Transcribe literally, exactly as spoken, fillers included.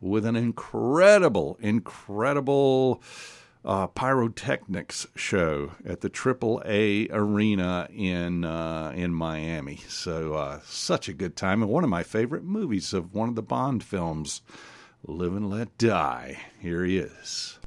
with an incredible, incredible uh, pyrotechnics show at the Triple A Arena in uh, in Miami. So uh, such a good time, and one of my favorite movies of one of the Bond films, Live and Let Die. Here he is.